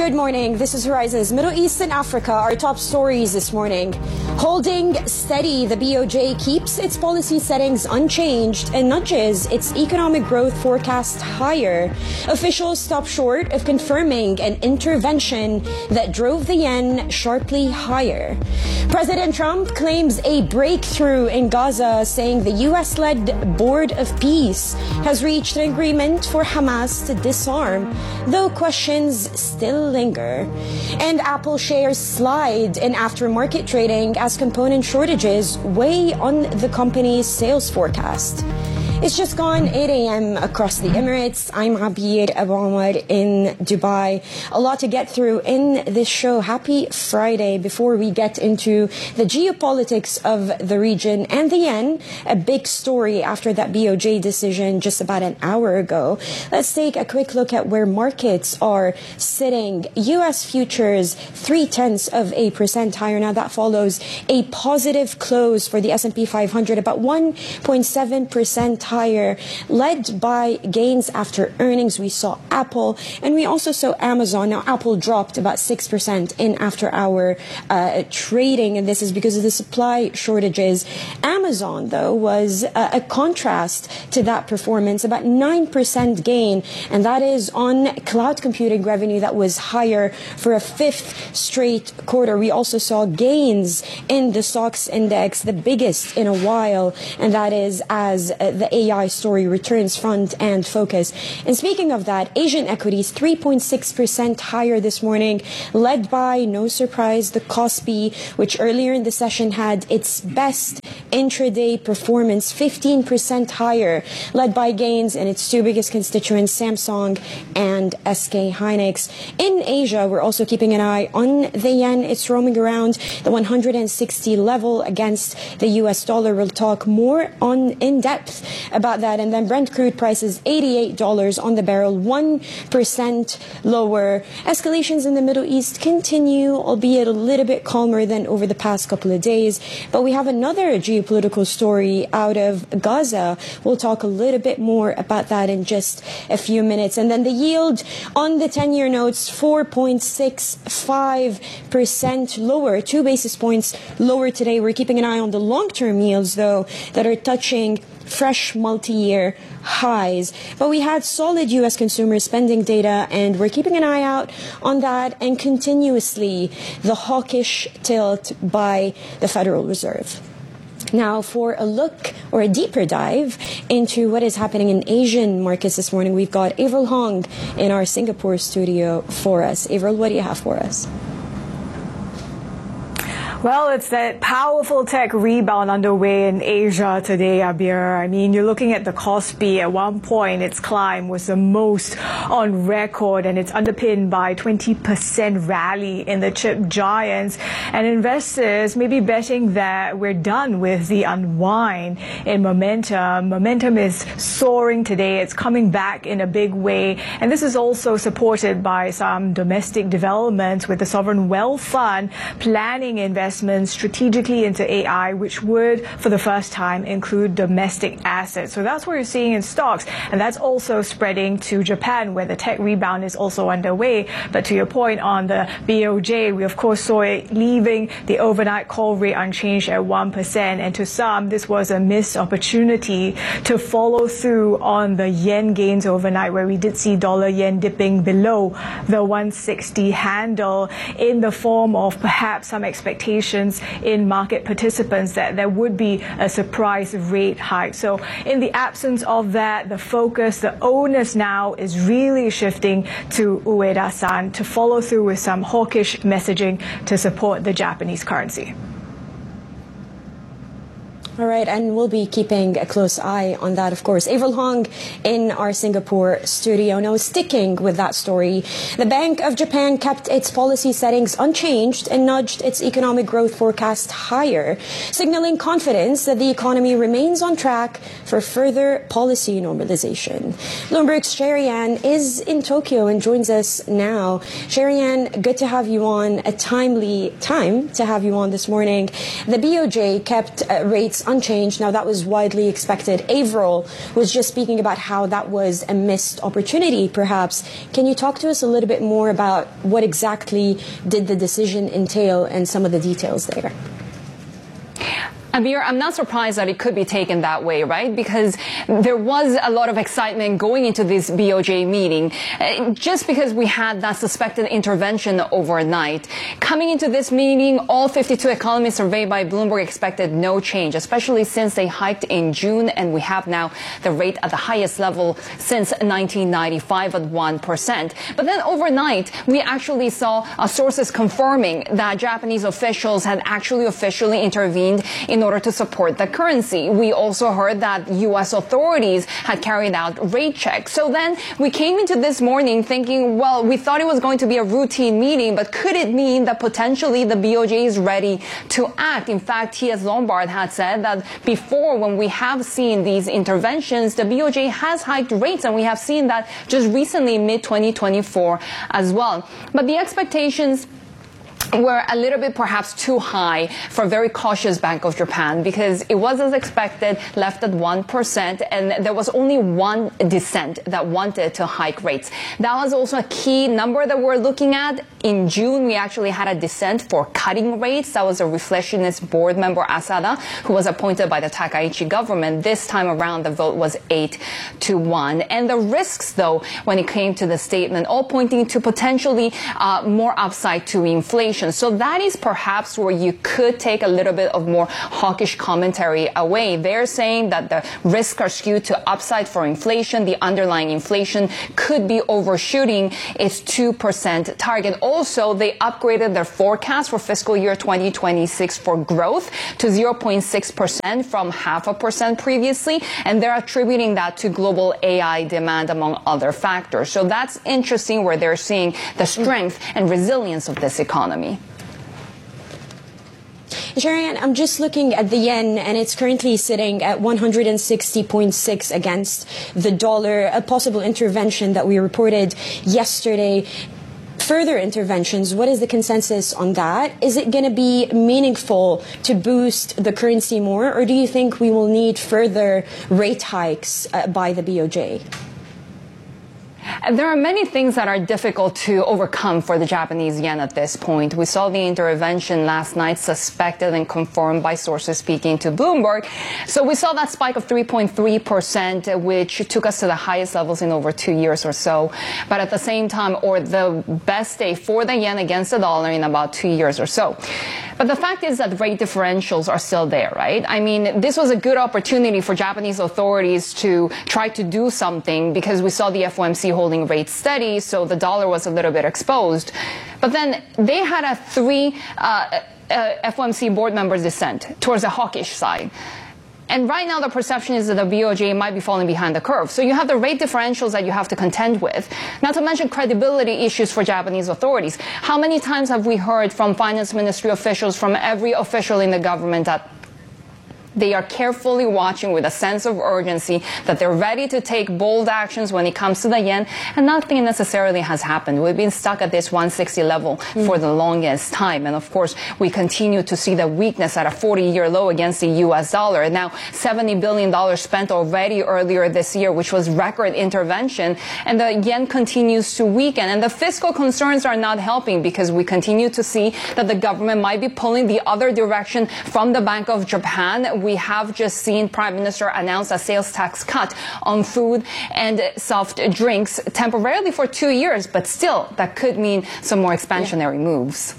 Good morning. This is Horizon's Middle East and Africa. Our top stories this morning. Holding steady, the BOJ keeps its policy settings unchanged and nudges its economic growth forecast higher. Officials stop short of confirming an intervention that drove the yen sharply higher. President Trump claims a breakthrough in Gaza, saying the U.S.-led Board of Peace has reached an agreement for Hamas to disarm, though questions still linger. And Apple shares slide in aftermarket trading as component shortages weigh on the company's sales forecast. It's just gone 8 a.m. across the Emirates. I'm Abir Abu Omar in Dubai. A lot to get through in this show. Happy Friday. Before we get into the geopolitics of the region and the yen, a big story after that BOJ decision just about an hour ago. Let's take a quick look at where markets are sitting. U.S. futures 0.3% higher. Now that follows a positive close for the S&P 500, about 1.7% higher, led by gains after earnings. We saw Apple and we also saw Amazon. Now, Apple dropped about 6% in after-hour trading, and this is because of the supply shortages. Amazon, though, was a contrast to that performance, about 9% gain, and that is on cloud computing revenue that was higher for a fifth straight quarter. We also saw gains in the stocks index, the biggest in a while, and that is as the AI story returns front and focus. And speaking of that, Asian equities 3.6% higher this morning, led by, no surprise, the Kospi, which earlier in the session had its best intraday performance, 15% higher, led by gains in its two biggest constituents, Samsung and SK Hynix. In Asia, we're also keeping an eye on the yen. It's roaming around the 160 level against the US dollar. We'll talk more in depth about that. And then Brent crude prices $88 on the barrel, 1% lower. Escalations in the Middle East continue, albeit a little bit calmer than over the past couple of days. But we have another geopolitical story out of Gaza. We'll talk a little bit more about that in just a few minutes. And then the yield on the 10-year notes, 4.65% lower, 2 basis points lower today. We're keeping an eye on the long-term yields, though, that are touching fresh multi-year highs. But we had solid U.S. consumer spending data, and we're keeping an eye out on that and continuously the hawkish tilt by the Federal Reserve. Now, for a look or a deeper dive into what is happening in Asian markets this morning, we've got Avril Hong in our Singapore studio for us. Avril, what do you have for us? Well, it's that powerful tech rebound underway in Asia today, Abir. I mean, you're looking at the Kospi. At one point, its climb was the most on record, and it's underpinned by 20% rally in the chip giants. And investors may be betting that we're done with the unwind in momentum. Momentum is soaring today. It's coming back in a big way. And this is also supported by some domestic developments, with the Sovereign Wealth Fund planning investments strategically into AI, which would, for the first time, include domestic assets. So that's what you're seeing in stocks. And that's also spreading to Japan, where the tech rebound is also underway. But to your point on the BOJ, we of course saw it leaving the overnight call rate unchanged at 1%. And to some, this was a missed opportunity to follow through on the yen gains overnight, where we did see dollar yen dipping below the 160 handle, in the form of perhaps some expectations in market participants that there would be a surprise rate hike. So in the absence of that, the focus, the onus now is really shifting to Ueda-san to follow through with some hawkish messaging to support the Japanese currency. All right, and we'll be keeping a close eye on that, of course. Avril Hong in our Singapore studio. Now, sticking with that story, the Bank of Japan kept its policy settings unchanged and nudged its economic growth forecast higher, signaling confidence that the economy remains on track for further policy normalization. Bloomberg's Sherry-Ann is in Tokyo and joins us now. Sherry-Ann, good to have you on. A timely time to have you on this morning. The BOJ kept rates unchanged. Now, that was widely expected. Averill was just speaking about how that was a missed opportunity, perhaps. Can you talk to us a little bit more about what exactly did the decision entail and some of the details there? Amir, I'm not surprised that it could be taken that way, right? Because there was a lot of excitement going into this BOJ meeting, just because we had that suspected intervention overnight. Coming into this meeting, all 52 economists surveyed by Bloomberg expected no change, especially since they hiked in June, and we have now the rate at the highest level since 1995 at 1%. But then overnight, we actually saw sources confirming that Japanese officials had actually officially intervened in order to support the currency. We also heard that U.S. authorities had carried out rate checks. So then we came into this morning thinking, well, we thought it was going to be a routine meeting, but could it mean that potentially the BOJ is ready to act? In fact, T.S. Lombard had said that before, when we have seen these interventions, the BOJ has hiked rates, and we have seen that just recently, mid-2024 as well. But the expectations were a little bit perhaps too high for a very cautious Bank of Japan, because it was as expected, left at 1%, and there was only one dissent that wanted to hike rates. That was also a key number that we're looking at. In June, we actually had a dissent for cutting rates. That was a reflectionist board member, Asada, who was appointed by the Takaichi government. This time around, the vote was 8-1. And the risks, though, when it came to the statement, all pointing to potentially more upside to inflation. So that is perhaps where you could take a little bit of more hawkish commentary away. They're saying that the risks are skewed to upside for inflation. The underlying inflation could be overshooting its 2% target. Also, they upgraded their forecast for fiscal year 2026 for growth to 0.6% from 0.5% previously. And they're attributing that to global AI demand, among other factors. So that's interesting, where they're seeing the strength and resilience of this economy. Sherian, I'm just looking at the yen, and it's currently sitting at 160.6 against the dollar. A possible intervention that we reported yesterday. Further interventions, what is the consensus on that? Is it going to be meaningful to boost the currency more, or do you think we will need further rate hikes by the BOJ? There are many things that are difficult to overcome for the Japanese yen at this point. We saw the intervention last night, suspected and confirmed by sources speaking to Bloomberg. So we saw that spike of 3.3%, which took us to the highest levels in over 2 years or so. But at the same time, or the best day for the yen against the dollar in about 2 years or so. But the fact is that rate differentials are still there, right? I mean, this was a good opportunity for Japanese authorities to try to do something, because we saw the FOMC holding rates steady, so the dollar was a little bit exposed. But then they had a three FOMC board members dissent towards the hawkish side. And right now, the perception is that the BOJ might be falling behind the curve. So you have the rate differentials that you have to contend with. Not to mention credibility issues for Japanese authorities. How many times have we heard from finance ministry officials, from every official in the government, that they are carefully watching with a sense of urgency, that they're ready to take bold actions when it comes to the yen, and nothing necessarily has happened. We've been stuck at this 160 level for the longest time. And of course, we continue to see the weakness at a 40-year low against the U.S. dollar. Now, $70 billion spent already earlier this year, which was record intervention, and the yen continues to weaken. And the fiscal concerns are not helping, because we continue to see that the government might be pulling the other direction from the Bank of Japan. We have just seen Prime Minister announce a sales tax cut on food and soft drinks temporarily for 2 years, but still that could mean some more expansionary moves.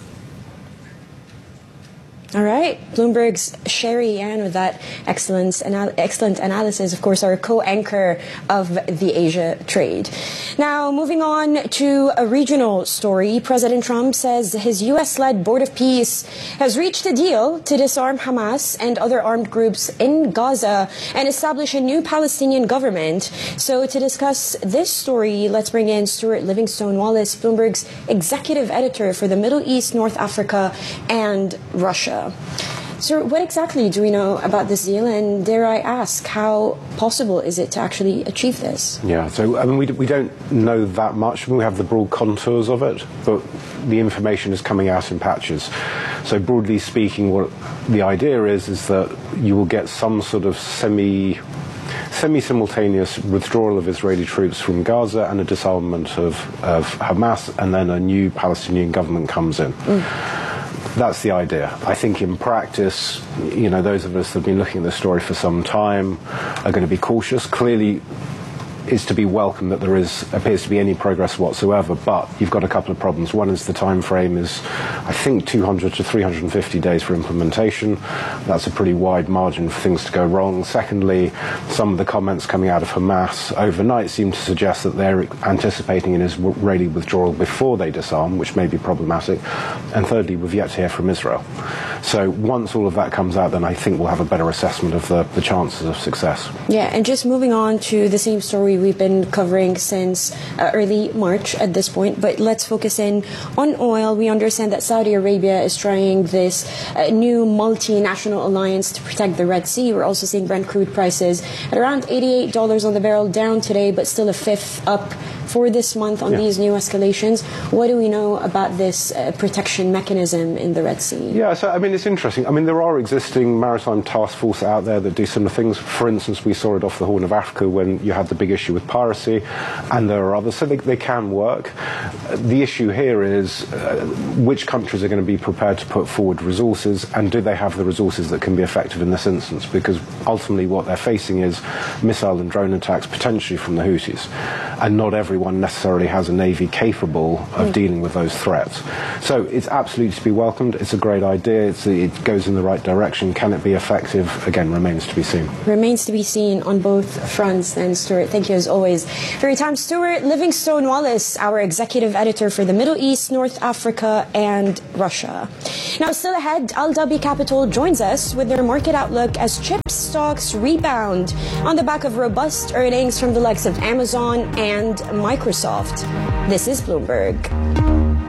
All right. Bloomberg's Sherian with that excellent analysis, of course, our co-anchor of the Asia trade. Now, moving on to a regional story. President Trump says his U.S.-led Board of Peace has reached a deal to disarm Hamas and other armed groups in Gaza and establish a new Palestinian government. So to discuss this story, let's bring in Stuart Livingstone-Wallace, Bloomberg's executive editor for the Middle East, North Africa, and Russia. So what exactly do we know about this deal, and dare I ask, how possible is it to actually achieve this? Yeah, so I mean, we don't know that much. We have the broad contours of it, but the information is coming out in patches. So broadly speaking, what the idea is that you will get some sort of semi-simultaneous withdrawal of Israeli troops from Gaza and a disarmament of Hamas, and then a new Palestinian government comes in. That's the idea. I think in practice, those of us that have been looking at this story for some time are going to be cautious. Clearly, it's to be welcome that there appears to be any progress whatsoever, but you've got a couple of problems. One is the time frame is, I think, 200 to 350 days for implementation. That's a pretty wide margin for things to go wrong. Secondly, some of the comments coming out of Hamas overnight seem to suggest that they're anticipating an Israeli withdrawal before they disarm, which may be problematic. And thirdly, we've yet to hear from Israel. So once all of that comes out, then I think we'll have a better assessment of the chances of success. Yeah, and just moving on to the same story we've been covering since early March at this point, but let's focus in on oil. We understand that Saudi Arabia is trying this new multinational alliance to protect the Red Sea. We're also seeing Brent crude prices at around $88 on the barrel, down today, but still a fifth up for this month on these new escalations. What do we know about this protection mechanism in the Red Sea? Yeah, so I mean, it's interesting. I mean, there are existing maritime task forces out there that do similar things. For instance, we saw it off the Horn of Africa when you had the big issue with piracy, and there are others, so they can work. The issue here is which countries are going to be prepared to put forward resources, and do they have the resources that can be effective in this instance? Because ultimately what they're facing is missile and drone attacks potentially from the Houthis, and not everyone necessarily has a navy capable of dealing with those threats. So it's absolutely to be welcomed. It's a great idea. It goes in the right direction. Can it be effective? Again, remains to be seen. Remains to be seen on both fronts then, Stuart. Thank you as always for your time. Stuart Livingstone Wallace, our executive editor for the Middle East, North Africa and Russia. Now, still ahead, Al Dhabi Capital joins us with their market outlook as chip stocks rebound on the back of robust earnings from the likes of Amazon and Microsoft. This is Bloomberg.